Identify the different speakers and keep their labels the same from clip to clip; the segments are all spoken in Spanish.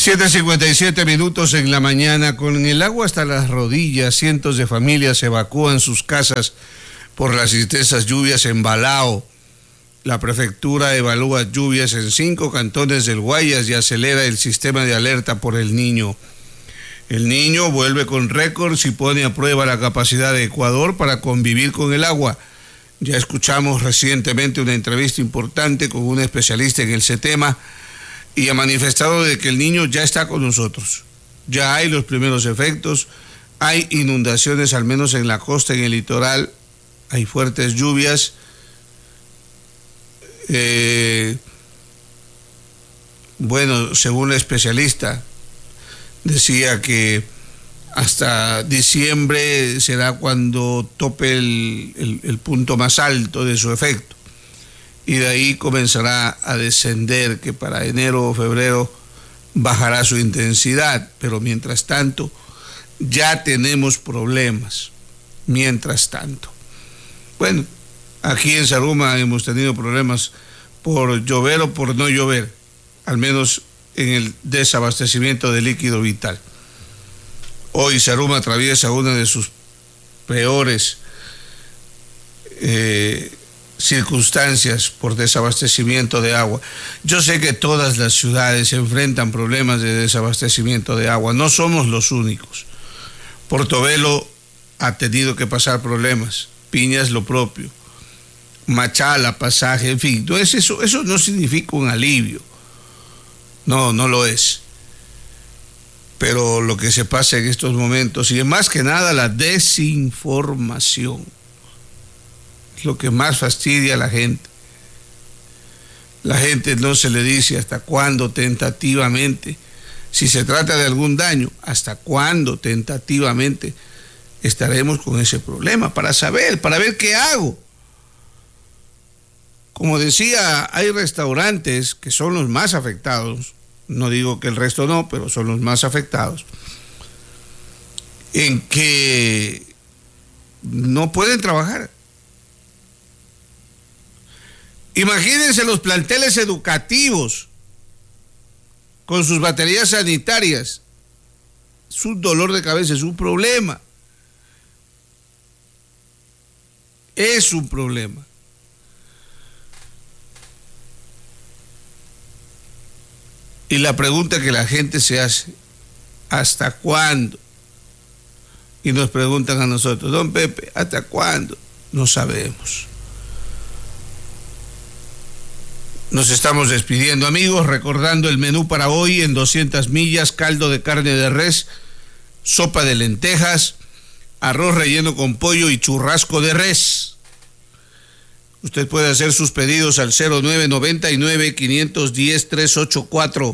Speaker 1: 7:57 en la mañana. Con el agua hasta las rodillas, cientos de familias evacúan sus casas por las intensas lluvias en Balao. La prefectura evalúa lluvias en 5 cantones del Guayas y acelera el sistema de alerta por el Niño. El Niño vuelve con récords y pone a prueba la capacidad de Ecuador para convivir con el agua. Ya escuchamos recientemente una entrevista importante con un especialista en ese tema y ha manifestado de que el Niño ya está con nosotros. Ya hay los primeros efectos, hay inundaciones al menos en la costa, en el litoral, hay fuertes lluvias. Bueno, según la especialista, decía que hasta diciembre será cuando tope el punto más alto de su efecto, y de ahí comenzará a descender, que para enero o febrero bajará su intensidad, pero mientras tanto ya tenemos problemas. Mientras tanto, bueno, aquí en Zaruma hemos tenido problemas por llover o por no llover, al menos en el desabastecimiento de líquido vital. Hoy Zaruma atraviesa una de sus peores circunstancias por desabastecimiento de agua. Yo sé que todas las ciudades enfrentan problemas de desabastecimiento de agua, no somos los únicos. Portobelo ha tenido que pasar problemas, Piñas lo propio, Machala, Pasaje, en fin. Entonces eso no significa un alivio, no lo es. Pero lo que se pasa en estos momentos, y más que nada la desinformación, es lo que más fastidia a la gente. La gente no se le dice hasta cuándo tentativamente, si se trata de algún daño, hasta cuándo tentativamente estaremos con ese problema, para ver qué hago. Como decía, hay restaurantes que son los más afectados, no digo que el resto no, pero son los más afectados, en que no pueden trabajar. Imagínense los planteles educativos con sus baterías sanitarias. Es un dolor de cabeza, es un problema. Es un problema. Y la pregunta que la gente se hace, ¿hasta cuándo? Y nos preguntan a nosotros, don Pepe, ¿hasta cuándo? No sabemos. Nos estamos despidiendo, amigos, recordando el menú para hoy: en 200 millas, caldo de carne de res, sopa de lentejas, arroz relleno con pollo y churrasco de res. Usted puede hacer sus pedidos al 0999-510-384.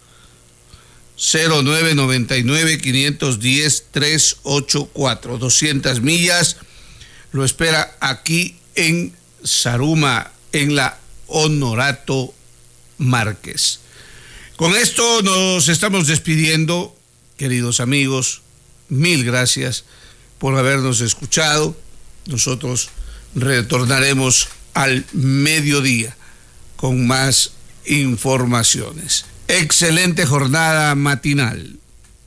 Speaker 1: 0999-510-384. 200 millas lo espera aquí en Zaruma, en la Honorato Márquez. Con esto nos estamos despidiendo, queridos amigos. Mil gracias por habernos escuchado. Nosotros retornaremos al mediodía con más informaciones. Excelente jornada matinal.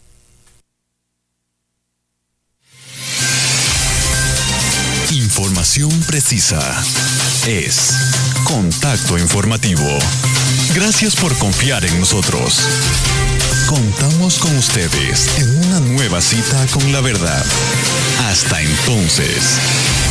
Speaker 2: Información precisa es Contacto Informativo. Gracias por confiar en nosotros. Contamos con ustedes en una nueva cita con la verdad. Hasta entonces.